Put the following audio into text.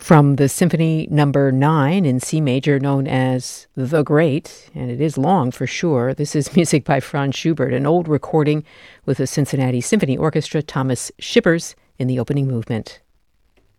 From the Symphony Number 9 in C major, known as The Great, and it is long for sure, this is music by Franz Schubert, an old recording with the Cincinnati Symphony Orchestra, Thomas Shippers, in the opening movement.